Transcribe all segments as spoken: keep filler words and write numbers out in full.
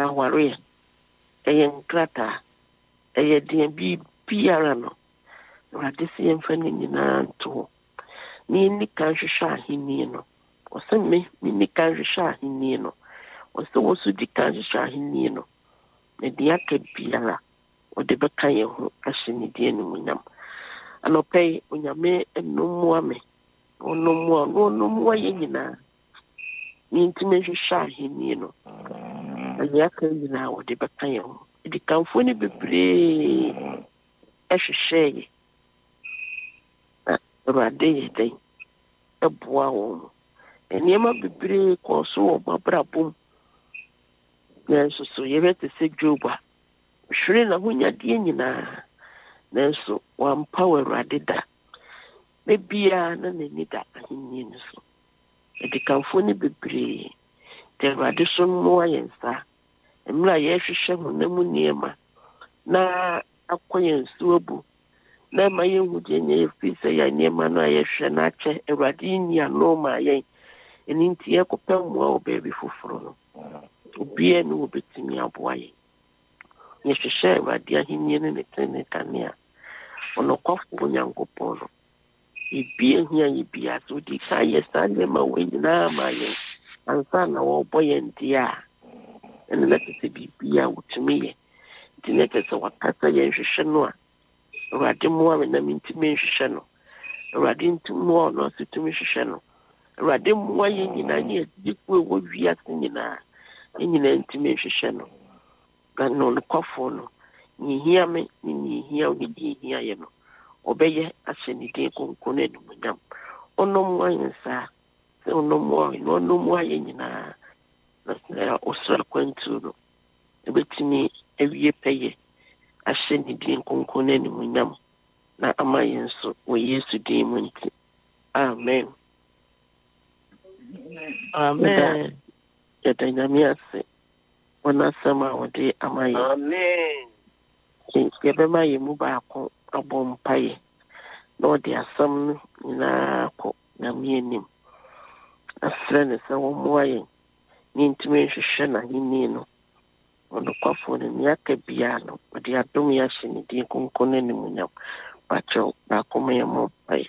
aware ɛyɛ nkrata ɛyɛ deɛ bi biara no Awurade sɛ yɛmfa ne nyinaa nto ne yɛnni kan hwehwɛ ahenni no ɔsɛ me menni kan hwehwɛ ahenni no ɔsɛ wɔ so di kan hwehwɛ ahenni no na deɛ aka biara ɔde bɛka yɛn ho ahyɛ ne deɛ animuonyam anɔpɛ yi onyame nnommoa me ɔnommoa no ɔnommoa yɛn nyinaa ne ntimi hwehwɛ ahenni no na deɛ aka nyinaa ɔde bɛka yɛn ho ɛdi kamfoɔ no bebree ɛhwehwɛ yɛ na Awurade yɛ dɛn ɛboa wɔn nneɛma bebree kɔɔ so wɔ m'abrabɔ mu nanso so yɛbɛte sɛ Job a hwere n'ahonyadeɛ nyinaa nanso wampa wɔ Awurade da na biara na n'ani da ahenni no so ɛdi kamfoɔ no bebree nti Awurade so mmoa yɛn saa mmerɛ a yɛhwehwɛ honam nneɛma na akɔ yɛn so abu na ma yɛhu deɛ nyɛ yɛfiri sɛ yɛ nneɛma no a yɛhwɛ no akyɛ Awurade nni ano ma yɛn ɛno nti yɛkɔpɛ mmoa wɔ baabi foforɔ no obiara ne wɔbɛtumi aboa yɛn yɛhwehwɛ Awurade ahenni no ne tene kanea ɔnokwafoɔ Onyankopɔn no ebi ehia yɛ bia so di ka yɛ saa nneɛma wɔ nyinaa ma yɛn ansa na wɔbɔ yɛn deɛ a ɛno na te sɛ biribiara wotumi yɛ nti na kyerɛ sɛ wakasa yɛnhwehwɛ no a Awurade mmoa me na mentumi nhwehwɛ no Awurade mmoa ɔno nso tumi hwehwɛ no Awurade mmoa yɛn nyinaa ne agyefo a ɛwɔ wiase nyinaa yɛn nyinaa ntumi nhwehwɛ no na ɔnokwafoɔ no nyehia me ne nyehia wo ne deɛ ehia yɛ no ɔbɛyɛ ahyɛ ne din kronkron no animuonyam ɔnommoa yɛn saa sɛ ɔnommoa na ɔnommoa yɛn nyinaa na sɛ ɔsoro akwantuo no ɛbɛtumi awie pɛyɛ ahyɛ ne din kronkron no animuonyam na ama yɛn so wɔ Yesu din mu nti amen amen yɛda Nyame ase wɔn asɛm a wɔde ama yɛn amen yɛbɛma yɛn mu baako abɔ mpaeɛ na ɔde asɛm no nyinaa kɔ Nyame anim asrɛ ne sɛ wɔmmoa yɛn ne ntumi nhwehwɛ n'ahenni no ɔnokwafoɔ no ne aka biara no ɔde adom yɛ ahyɛ ne din kronkron no animuonyam bakyɛw baako ma yɛ mmɔ mpaeɛ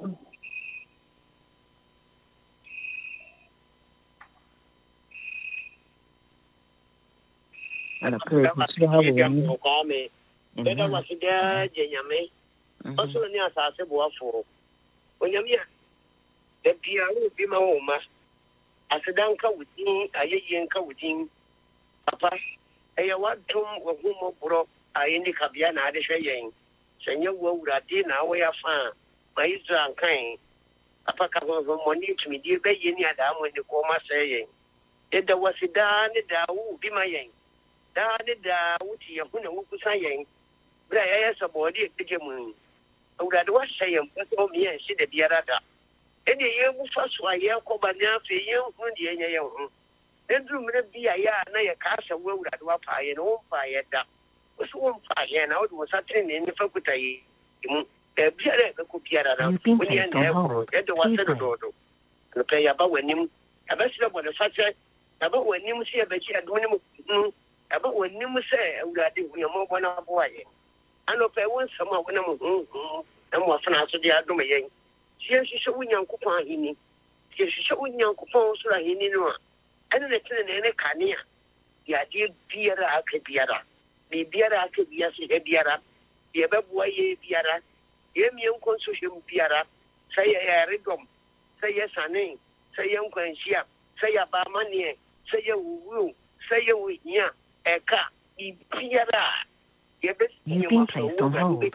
ana pray to see how we want Bega wasida jenyame osoro ni asase boafo onyame a da bia wo bi ma wo ma asedan ka wudin ayeye nka wudin papa eya wadom wo humo bro ayeni kabia na ade hwe yen senye wo awurade na wo ya fa ma Israel kan papa ka ho moni tumi die be yeni ada mo ni ko ma se yen e da wasida ne da wo bi ma yen da ne da wuti ya huna wo kusa yen bra ya sabodi ege mu awurade wa hyɛ mpaso mi en shi da biara da ene ye mu fa so aye ko ba ne afi ye hu de enye ye hu endru mre bia ya na ye ka sha wo awurade wa pa ye no pa ye da so wo pa ye na wo do satre ne ne fa kuta yi mu e biara ka ko biara na wo ne na e do wa se do do no pe ya ba wanim aba sira bo ne fa che aba wanim si e ba chi ado ne mu aba wanim se awurade hu ye mo bo na bo aye ano pe won sama wona mo hu na mo fana so dia do me yen tie hwehwe wonyankopon ahini tie hwehwe wonyankopon so ahini no a ene ne tene ne ne kanea ya die biara aka biara be biara aka biara se biara ye beboa ye biara ye mi enkon so hwem biara sai ya redom sai ya sanen sai ya nkwanhia sai ya ba mane sai ya wuwu sai ya wuhia eka biara You've been placed on hold.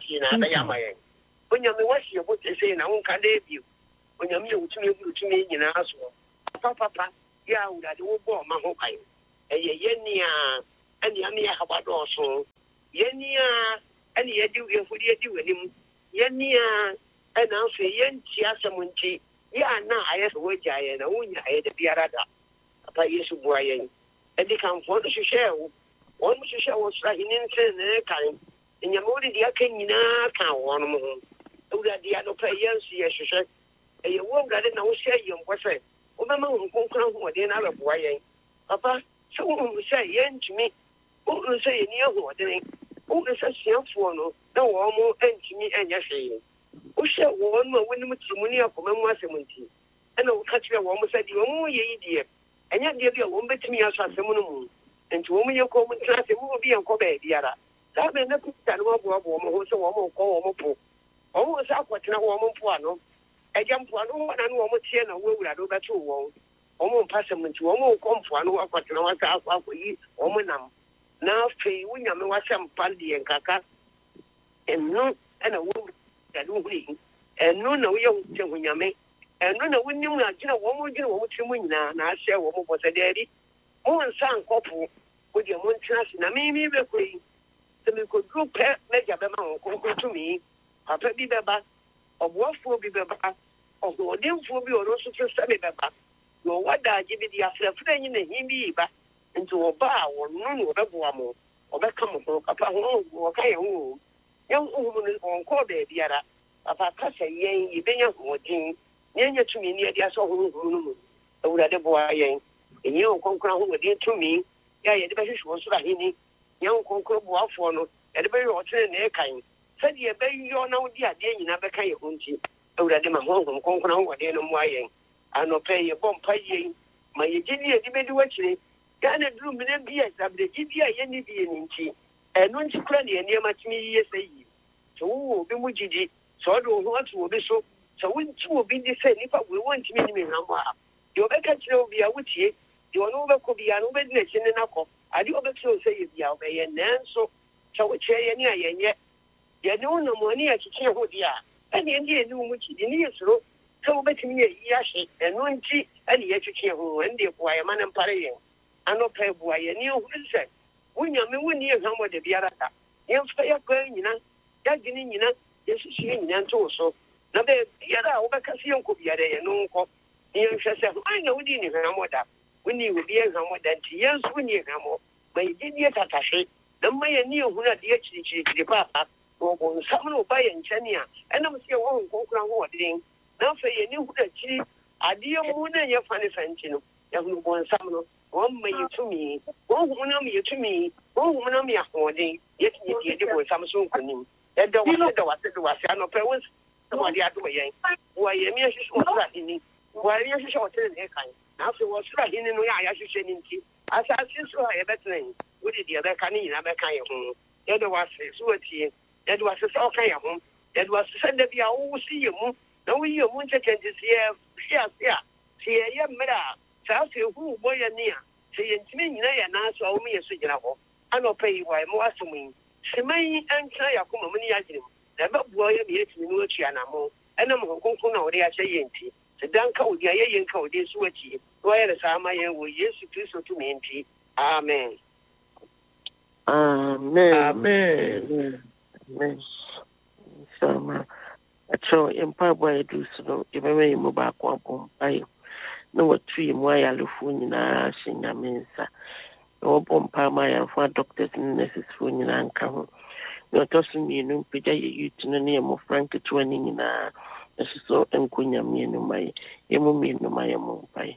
Onyame wasi yebo tese na wonka na bio onyame yewutumi yewutumi nyina aso papa papa ya urade wo bo ma ho kai eye yenia ani ame ya habado so yenia ani yedi yefudi yedi wenim yenia ana aso yenti asamunti ya na ayeso wajaye na wonya ayede biara da papa Yesu buayen edi kan fo do hwehwe wo won mu hwehwe wo sra hinin se ne kan nyame wodi dia kan nyina kan won mo ho urade ya no pa yensu ye hwehwe eye wo urade na wo hye yem kwese wo be ma wo konkran ho de na ababoa yen papa So we say yen to me, who say near what they who is a sham for no, no more and to me and your shame. Who shall one more when much money of Mamma seventy? And I'll catch your woman said, you are ye dear, and yet give your woman to me as a moon, and to woman your common class will be a Kobe, Diara. That may not be that one woman who's a woman call Mopo. Almost up what no woman puano. A young puano and woman chain or will I do that too wrong. Almost passing to almost come for no what no one's out for you, woman. Now, Fay, when you know some pandy and caca, and no, and a woman that will be, and no, no, young when you make, and no, when you are, you know, woman, you know what you mean now, and I share woman was a daddy. Oh, and son couple with your mountains, and I mean, maybe a queen. So we could group pet, make a bema, go to me, a petty beba, or what for be beba, or go dim for be or also to study beba. No, what I give it the after friend in the himba. Into a bar or none of a boamo, or back come upon or Kayo. Young woman on Corbe, Diara, of a casa, yang, Ibena, or Jing, near to me near the Assault room, over the boy, yang, and you conquer who were dear to me, yeah, the best was Rahini, young conquer Wafono, and the very alternate air kind. Said ye, baby, you're now dear, dear, you never can you hunty, over the Mahon, conquer who were dear no more yang, and no pay a bomb pay, my Virginia, the baby watching. Ghana drew me and be as of the G P I any being in tea, and when you cranny and near much me, yes, a year. So, be Mujiji, so I don't want to be so. So, when two will be the same, if I will want to meet me now, you're back at you, be a witch, you are over could be an obedient in an apple. I do over so say if you are a and so, shall we say any and yet? You know no money at you who they are, and the Indian knew which in years so, so bet me a yashi, and one tea, and yet you can't who and the why a man and paraying. I know pay boy and you listen. When you mean when you come with the Biarata, you fire going, you know, that getting, you know, yes, she and so. Now, the other over Cassion could be a day and no cop. You shall say, I know we didn't have more that. When you will be a more than two years when you have more. But you didn't yet attache. The may knew who had yet the papa, or someone will buy in Chania, and I'm still won't go around what thing. Now, for you knew who the chief, I dear moon and your funny fentino. You have no one summoner. One may you to me, one woman you to me, one woman me a holding, yet you did with some soon. That the one that was the was no parents, somebody are doing. Why, you mean she's not in why you short in a kind. After was right in the way I should say in tea. As I saw a better name, would it be a better kind of a kind of home? That was a sweaty, that was a so kind of home, that was to send the be all see you. No, you won't attend to see a yes, yeah, see a young mother. South who boy and near, saying to me, and answer me a signal. I don't pay why more assuming. She may answer your common agent. Never boy me to know Chianamo, and I'm going to know they are saying tea. The Danko, the Ayan code is witchy. Where the Samayan will yes to to me. Amen. Amen. Amen. So, so in Pabwa, do so, if I may move back one by. No what tree why I look for in a singer means. No bomb my and for doctors and nurses for in an come. No tossing me no picture you to the name of Frank twenty in a so and Quina me no my emu me no my among pie.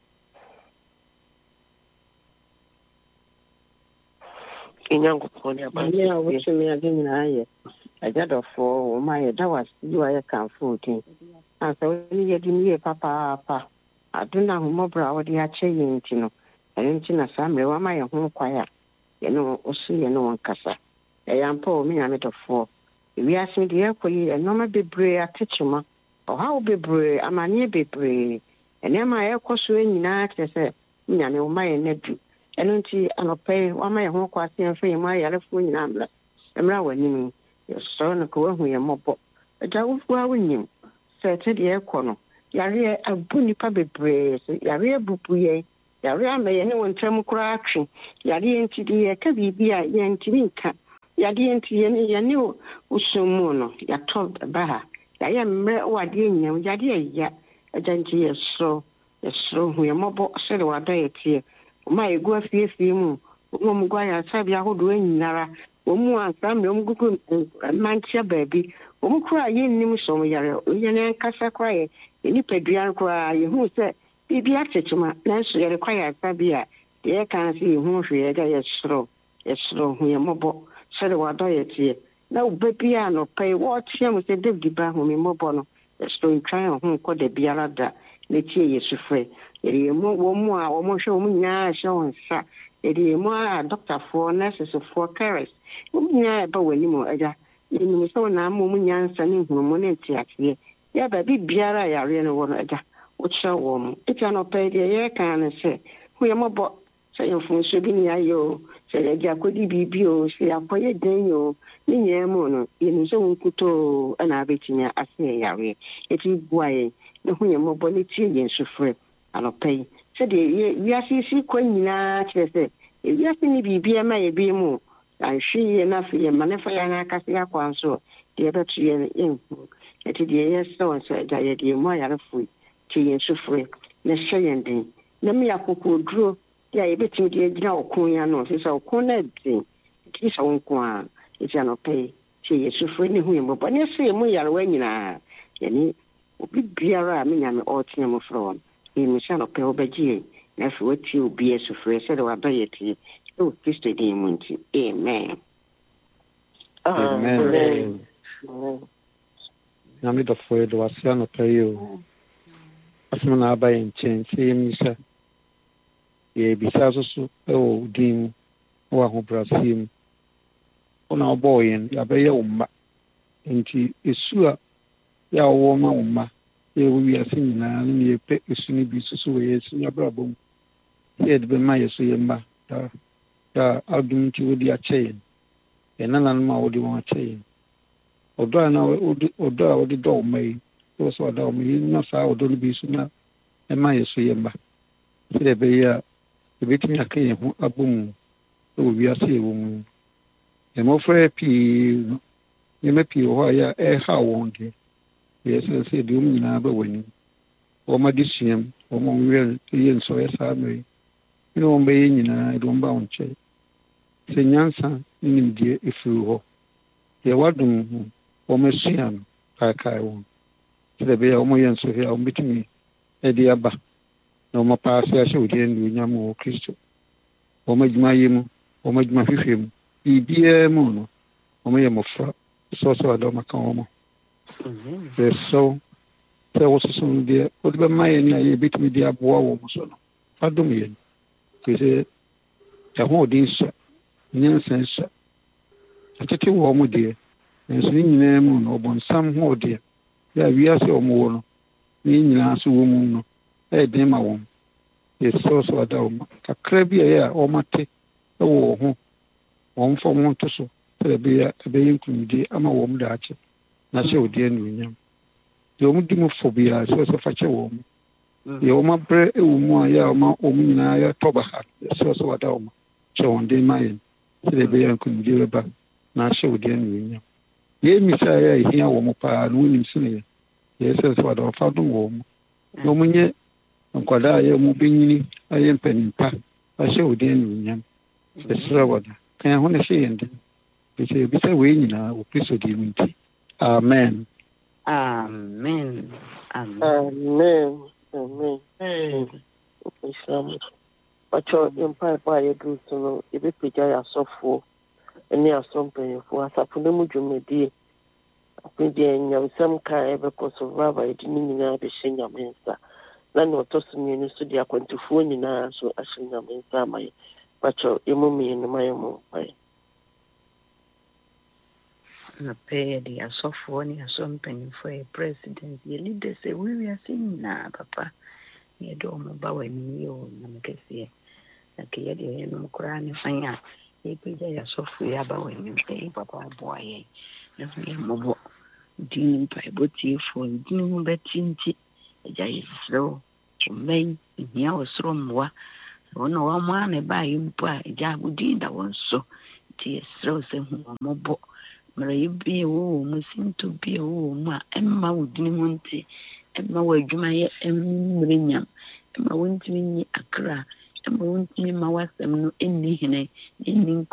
In young Pony about yeah, which me again. I I got a four my that was you are a comforting. And so you didn't hear papa. I don't know more broad the aching, you know, and in a family, one my home quiet, you know, or see no one cassa. I am poor me a little four. If you ask me the equity, and no be brave at Tichuma, or how be brave, I'm a near be brave. And then my echo swing in act as a no my nephew. And until I'm pay one my home quiet and free my other phone number. And now when you your son go with a mop. A dog will win you, said the air corner. Yare a bunipa bebree yare bubuye yare amaye ne wontam kura atwe yare ntidi e ka bibia ye ntimi nka yare ntidi ne ye ne usumu no yato ba ha yaye mre wade nyam yare ya ajanti ye so ye so hu ye mobo sere wada ye tie ma egu afiefie mu mo mgwa ya sabia hodo anyinara wo mu ansa me mo gugu mantia baabi wo mu kura ye nnim so mo yare ye ne kasa kura ye ni pedua kwa ye hu se bibia chechuma na so yare kwa ya sabia deɛ ɛka sɛ yɛhu hwee agya yɛserɛ yɛserɛ hu yɛ mmɔbɔ sɛde wadɔ yɛ teɛ na woba biaa nɔpɛ yi wɔɔteɛ mu sɛ david ba home mmɔbɔ no yɛserɛ ntwan ho nkɔ da biara da na tie yɛ sufrɛ yɛde yɛmu wɔ mu a wɔmhwɛ wɔ mu nyinaa hyɛ wo nsa yɛde yɛmu a dɔktafoɔ nursesefoɔ cares wɔm nyinaa ɛba w'anim agya yɛnim sɛ wo naa ma mu nyansa ne nhunumu ne nteaseɛ yɛ baabi biara a yareɛ no wɔ no agya wokyerɛ wɔ mu ɛti anɔpɛ deɛ yɛreka no sɛ hu yɛ mmɔbɔ sɛ yɛmfonsuo bi ne yɛayɛ o sɛ yɛde akɔdi biribi o sɛ yɛakɔyɛ dan o ne nyinaa mu no yɛnim sɛ wo nkutoo ɛna abɛtumi ase yɛ yareɛ ɛti boa yɛn ne hu yɛ mmɔbɔ ne tie yɛn sufrɛ anɔpɛ yi sɛdeɛ wiase si kɔ nyinaa kyerɛ sɛ wiase ne biribia ma yɛbi mu anhwe yie no afei yɛma ne fa yɛn akase akwa nso deɛ ɛbɛto yɛ yɛnhu ɛti deɛ yɛsɛ wɔn sɛ agya yɛde mu ayarefo tie yɛn sufrɛ na hyɛ yɛn den na meyɛ akokoduro deɛ a yɛbɛtumi de agyina ɔko yi ano sɛ sɛ ɔko no aden ɛtumi sɛ wo nko a ɛti anɔpɛ yi tie yɛn sufrɛ ne hu yɛn mmɔbɔ ne sɛ yɛ mu yarewa nyinaa yɛne obi biara a me nyame ɔɔteɛ mu frɛ wɔn yɛnim sɛ anɔpɛ wobɛgye yɛn na afei watie obi asufrɛ sɛde wadɔ yɛ tie ɛwɔ kristo din mu nti amen amen nyame dɔfoɔ yɛde wase anɔpɛ yi o asɛm na aba yɛn nkyɛn sɛ yɛmmisa yɛbisa so so ɛwɔ wo din mu wɔ ahobrɛaseɛ mu wona wobɔɔ yɛn yɛabɛyɛ wo mma nti ɛsu a yɛ a wɔwɔ ma wo mma yɛwɔ wiase nyinaa no ne yɛpɛ ɛsu no bi so so wɔ yɛsu no abrabɔ mu sɛ yɛde bɛma yɛ so yɛ mma da adom nti wode akyɛ yɛn yɛnananom a wode wɔn akyɛ yɛn ɔdɔ a na ɔdɔ a wode dɔ wo ma yi wɔ sɛ ɔda wo ma yi na saa ɔdɔ no bi so na ɛma yɛ so yɛ mma sɛdeɛ ɛbɛyɛ a yɛbɛtumi aka yɛn ho abɔ mu wɔ wiase yɛwɔ mu mmɔfra pii no nneɛma pii wɔ hɔ a yɛ a ɛrehaw wɔn deɛ yɛ sɛ sɛ deɛ wɔn nyinaa bɛ wɔ anim wɔn ade suam wɔn a wɔyɛ yɛ nsɔre saa mmere ne wɔn bɛyɛ nyinaa de wɔn ba wɔn nkyɛn sɛ nyansa ne nimdeɛ efiri hɔ yɛ wadom ho wɔn asua no kaakae wɔn sɛdeɛ ɛbɛyɛ a wɔn yɛ nsɔre a wɔn bɛtumi ɛde aba na wɔn apaase ahyɛ wɔn deɛ no onyam wɔ kristo wɔn adwuma yɛ mu wɔn adwuma hwehwɛ mu biribiara mu no wɔn yɛ mmɔfra sɔɔsɔ ada wɔn aka wɔn yɛsɛw sɛ wɔsoso no deɛ wode bɛma yɛn a yɛbɛtumi de aboa wɔn so no adom yɛn firi sɛ ɛhoɔden sua nyansa sua atete wɔ mo deɛ nanso ne nyinaa mu no ɔbɔnsam hoɔden yɛ a wiase a wɔwɔ no ne nyinaa so wɔ mu no ɛyɛ den ma wɔn yɛsɔɔsɔ ada wɔn kakra bi a ɛyɛ a wɔmate ɛwɔ wɔn ho wɔn fa wɔn to so sɛ ɛbɛyɛ ɛbɛyɛ nkunimdie ama wɔn daakye na hyɛ ɔdeɛ anuonyam deɛ wɔn di mu fo biara sɛ ɔsɛ fa kyɛ wɔn deɛ wɔn abrɛ ɛwɔ mu a yɛ a wɔn wɔn nyinaa yɛtɔ ba ha sɛ ɔsɛ wada wɔn hyɛ wɔn den ma yɛn sɛdeɛ ɛbɛyɛ nkunimdie bɛba na hyɛ ɔdeɛ anuonyam yɛn mmisa yɛ a ɛhia wɔn paa na wɔnim so yɛ yɛ sɛ sɛ wada wɔfa dom wɔn na wɔn nyɛ nkwadaa a yɛ wɔn bɛnyini ayɛ mpanimpa ahyɛ ɔdeɛ anuonyam ɛsrɛ wada kan ho na hyɛ yɛn den bɛsɛ ebisa wei nyinaa wɔ kristo deɛ mu nti amen amen amen amen islam pacho empire pa yɛ duru so no yɛbɛpagya yɛ asɔfoɔ ne asɔmpanyinfoɔ asafo no mu dwumadie apagya nyamsɛm ka ɛbɛkɔ so raba yɛde ne nyinaa bɛhyɛ nyame nsa na ne ɔtɔ so mmienu so de akwantufoɔ nyinaa so ahyɛ nyame nsa ama yɛ pacho yɛmu mmienu ma yɛ mu mpaeɛ na pay the asɔfoɔ ne asɔmpanyinfoɔ yɛ president yɛ leaders ɛwɔ wiase nyinaa papa yɛde wɔn ba wɔ anim yɛ wɔ nam kɛseɛ na kɛ yɛde yɛnom koraa ne fan a yɛpagya yɛ asɔfoɔ yɛ aba wɔ anim sɛ papa aboa yɛn na ho yɛ mmɔbɔ din mpaebɔ tiefoɔ din ho bɛte nti agya yɛserɛw ɔmma yi nhia wɔ soro mmoa wɔn a wɔn a ne baayɛ mpo a agya abodin da wɔn so nti yɛserɛw sɛ hu wɔn mmɔbɔ mmerɛ yi bi wɔ mu sinto bi wɔ mu a ɛmma wo din ho nti ɛmma wɔ adwuma yɛ mmerɛ nyam ɛmma wɔntumi nyi akra ɛmma wɔntumi ma wasɛm no ɛnni hene ɛnni